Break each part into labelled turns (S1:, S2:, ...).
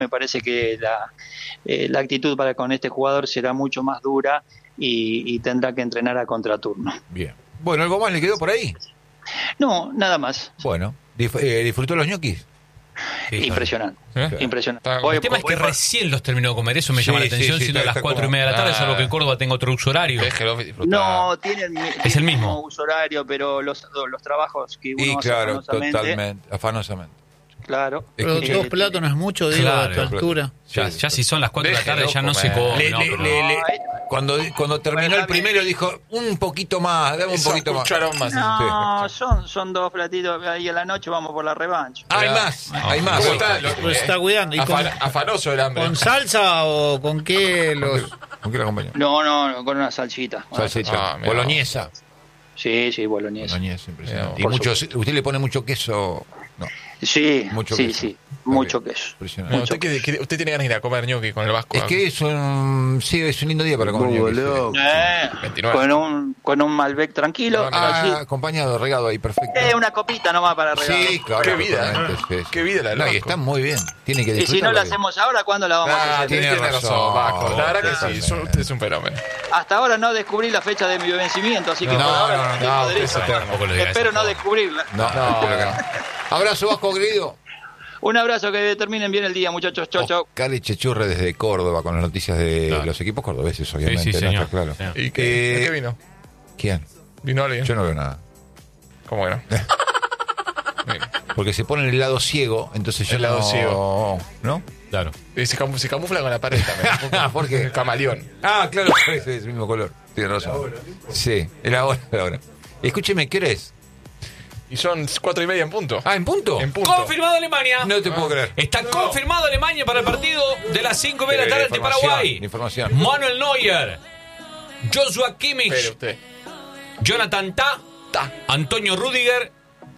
S1: me parece que la actitud con este jugador será mucho más dura y tendrá que entrenar a contraturno.
S2: Bien. Bueno, ¿algo más le quedó por ahí?
S1: No, nada más.
S2: Bueno, ¿disfrutó los ñoquis?
S1: Impresionante. Impresionante.
S3: El tema es que recién los terminó de comer, eso me llama la atención, siendo a las 4:30 de la tarde, salvo que Córdoba tenga otro uso horario.
S1: No, tiene
S3: el mismo
S1: uso horario, pero los trabajos que uno hace
S2: afanosamente.
S1: Claro.
S4: Pero 2 platos no es mucho, digo, a esta altura.
S3: Ya si son las 4 de la tarde ya no se come.
S2: Cuando terminó el primero dijo, un poquito más, dame un poquito más.
S1: No, son 2 platitos, ahí a la noche vamos por la revancha.
S2: Hay más.
S4: Está cuidando.
S5: Afanoso el hambre.
S4: ¿Con salsa o con qué los...?
S2: ¿Con qué lo acompañó?
S1: No, con una salsita.
S2: Boloñesa.
S1: Sí, boloñesa.
S2: Impresionante. Y ¿usted le pone mucho queso? No.
S1: Sí,
S2: mucho
S1: queso. Mucho queso.
S5: Usted tiene ganas de ir a comer ñoqui con el Vasco.
S2: Es que es un lindo día para comer ñoqui.
S1: Con un Malbec tranquilo.
S2: Acompañado, regado ahí, perfecto.
S1: Una copita nomás para regar.
S2: Sí, claro.
S5: Qué vida la del Vasco.
S2: Y está muy bien. Tiene que
S1: disfrutar. Y si no la hacemos ahora, ¿cuándo la vamos a hacer?
S2: Tiene razón,
S5: Vasco. La verdad que sí, usted es un fenómeno.
S1: Hasta ahora no descubrí la fecha de mi vencimiento, así que por ahora espero no descubrirla.
S2: No. Abrazo, Vasco, querido.
S1: Un abrazo, que terminen bien el día, muchachos. Chau.
S2: Cali Chechurre desde Córdoba con las noticias de los equipos cordobeses, obviamente.
S3: Sí, señor.
S2: Claro.
S5: ¿Y qué vino?
S2: ¿Quién?
S5: ¿Vino alguien?
S2: Yo no veo nada.
S5: ¿Cómo que no?
S2: Porque se pone en el lado ciego, entonces yo
S5: el lado ciego.
S2: ¿No?
S3: Claro.
S5: Y se camufla con la pared también.
S2: ¿Por qué?
S5: El camaleón.
S2: Claro, es el mismo color. Tiene razón. Sí, la hora. Escúcheme, ¿qué hora es?
S5: Y son 4:30 en punto.
S2: ¿En punto?
S5: En punto.
S3: Confirmado Alemania.
S2: No te puedo creer.
S3: Está confirmado Alemania para el partido de las 5:30 de la tarde ante Paraguay.
S2: Información.
S3: Manuel Neuer, Joshua Kimmich, Jonathan Tah, Antonio Rüdiger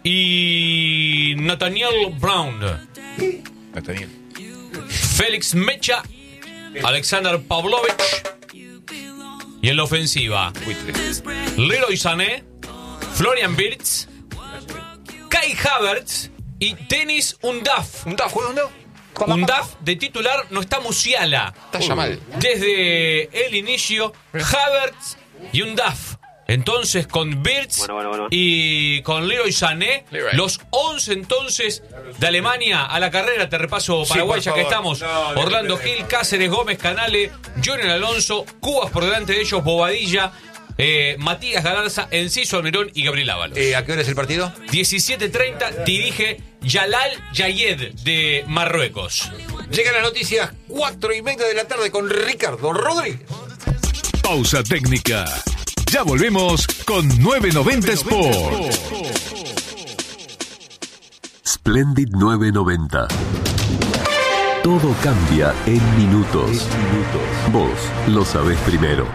S3: y Nathaniel Brown. Félix Mecha, Alexander Pavlovich. Y en la ofensiva, Leroy Sané, Florian Wirtz, Kai Havertz y Denis Undav. Undav de titular, no está Musiala.
S5: Está ya mal.
S3: Desde el inicio, Havertz y Undav. Entonces con Wirtz y con Leroy Sané, los 11 entonces de Alemania a la carrera. Te repaso Paraguay, ya que estamos. Orlando Gil, Cáceres, Gómez, Canale, Junior Alonso, Cubas por delante de ellos, Bobadilla, Matías Galarza, Enciso Almirón y Gabriel Ábalos.
S2: ¿A qué hora es el partido?
S3: 17:30, dirige Jalal Yayed de Marruecos.
S2: Llegan las noticias 4:30 de la tarde con Ricardo Rodríguez.
S6: Pausa técnica. Ya volvemos con 990 Sport.
S7: Splendid 990. Todo cambia en minutos. Vos lo sabés primero.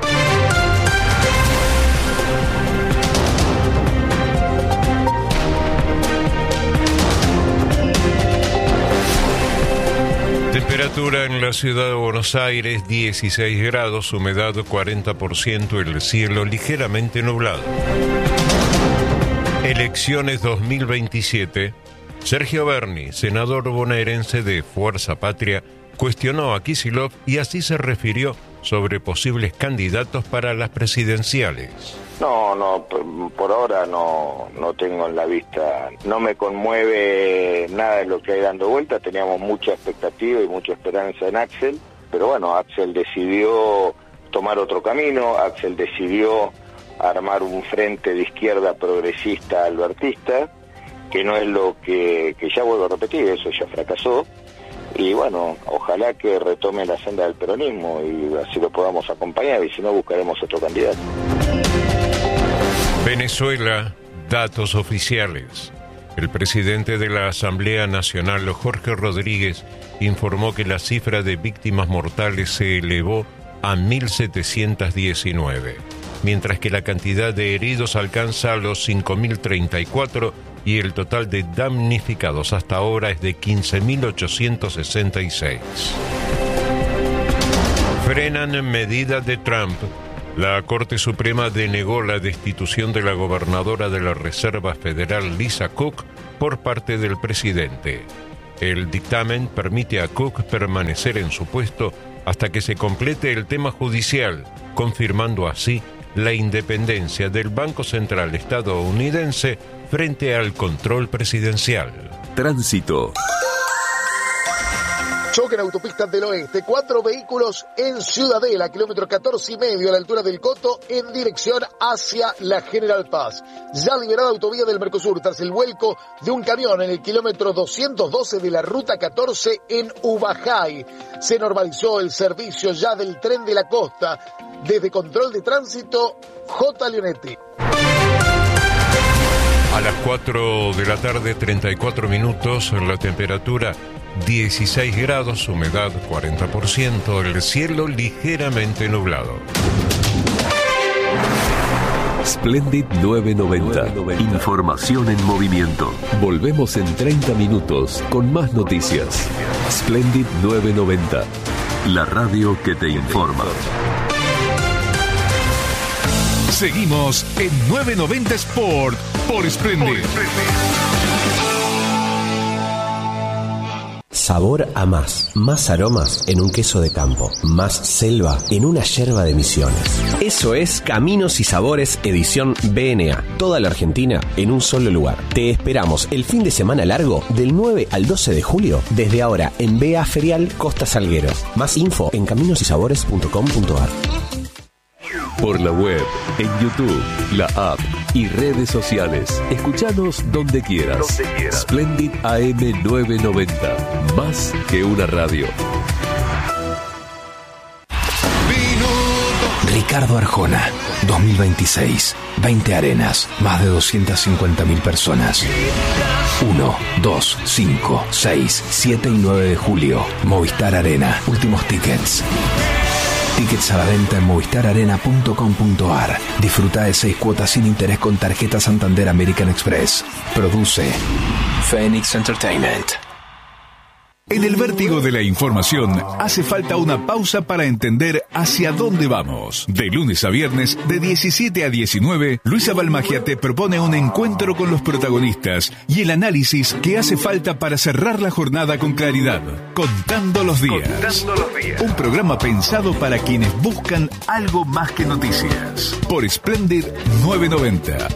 S8: Temperatura en la ciudad de Buenos Aires, 16 grados, humedad 40%, el cielo ligeramente nublado. Elecciones 2027. Sergio Berni, senador bonaerense de Fuerza Patria, cuestionó a Kicillof y así se refirió sobre posibles candidatos para las presidenciales.
S9: No, por ahora no tengo en la vista, no me conmueve nada de lo que hay dando vuelta. Teníamos mucha expectativa y mucha esperanza en Axel, pero bueno, Axel decidió tomar otro camino, Axel decidió armar un frente de izquierda progresista albertista, que no es lo que ya vuelvo a repetir, eso ya fracasó. Y bueno, ojalá que retome la senda del peronismo y así lo podamos acompañar, y si no buscaremos otro candidato.
S8: Venezuela, datos oficiales. El presidente de la Asamblea Nacional, Jorge Rodríguez, informó que la cifra de víctimas mortales se elevó a 1.719, mientras que la cantidad de heridos alcanza los 5.034 y el total de damnificados hasta ahora es de 15.866. Frenan medida de Trump. La Corte Suprema denegó la destitución de la gobernadora de la Reserva Federal, Lisa Cook, por parte del presidente. El dictamen permite a Cook permanecer en su puesto hasta que se complete el tema judicial, confirmando así la independencia del Banco Central estadounidense frente al control presidencial.
S7: Tránsito.
S10: Choque en autopistas del oeste, 4 vehículos en Ciudadela, kilómetro 14,5 a la altura del Coto, en dirección hacia la General Paz. Ya liberada autovía del Mercosur tras el vuelco de un camión en el kilómetro 212 de la ruta 14 en Ubajay. Se normalizó el servicio ya del tren de la costa. Desde Control de Tránsito, J. Leonetti.
S8: A las 4 de la tarde, 34 minutos, la temperatura 16 grados, humedad 40%, el cielo ligeramente nublado.
S7: Splendid 990. Información en movimiento. Volvemos en 30 minutos con más noticias. Splendid 990. La radio que te informa.
S6: Seguimos en 990 Sport por Splendid.
S11: Sabor a más. Más aromas en un queso de campo. Más selva en una yerba de Misiones. Eso es Caminos y Sabores edición BNA. Toda la Argentina en un solo lugar. Te esperamos el fin de semana largo del 9 al 12 de julio. Desde ahora en BA Ferial Costa Salguero. Más info en caminosysabores.com.ar.
S7: Por la web, en YouTube, la app y redes sociales. Escuchanos donde quieras. Splendid AM 990. Más que una radio.
S12: Ricardo Arjona, 2026. 20 arenas, más de 250.000 personas. 1, 2, 5, 6, 7 y 9 de julio. Movistar Arena. Últimos tickets. Tickets a la venta en movistararena.com.ar. Disfruta de 6 cuotas sin interés con tarjeta Santander American Express. Produce Phoenix Entertainment.
S6: En el vértigo de la información hace falta una pausa para entender hacia dónde vamos. De lunes a viernes, de 17 a 19, Luisa Balmagia te propone un encuentro con los protagonistas y el análisis que hace falta para cerrar la jornada con claridad. Contando los días. Un programa pensado para quienes buscan algo más que noticias. Por Splendid 990.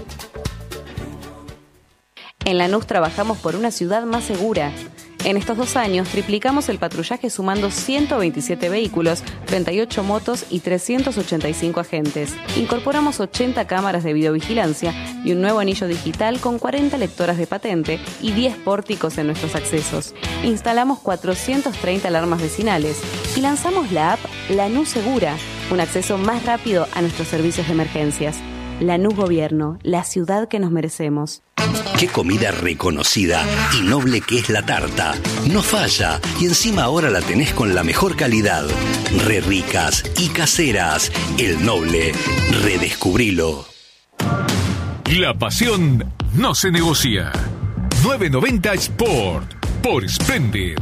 S13: En Lanús trabajamos por una ciudad más segura. En estos 2 años triplicamos el patrullaje sumando 127 vehículos, 38 motos y 385 agentes. Incorporamos 80 cámaras de videovigilancia y un nuevo anillo digital con 40 lectoras de patente y 10 pórticos en nuestros accesos. Instalamos 430 alarmas vecinales y lanzamos la app Lanús Segura, un acceso más rápido a nuestros servicios de emergencias. Lanús Gobierno, la ciudad que nos merecemos.
S14: Qué comida reconocida y noble que es la tarta. No falla y encima ahora la tenés con la mejor calidad. Re ricas y caseras. El Noble. Redescubrilo.
S6: La pasión no se negocia. 990 Sport por Splendid.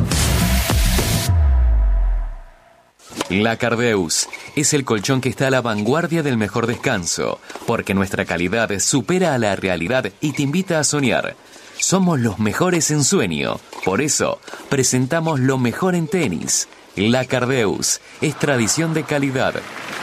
S15: La Cardeus es el colchón que está a la vanguardia del mejor descanso, porque nuestra calidad supera a la realidad y te invita a soñar. Somos los mejores en sueño, por eso presentamos lo mejor en tenis. La Cardeus es tradición de calidad.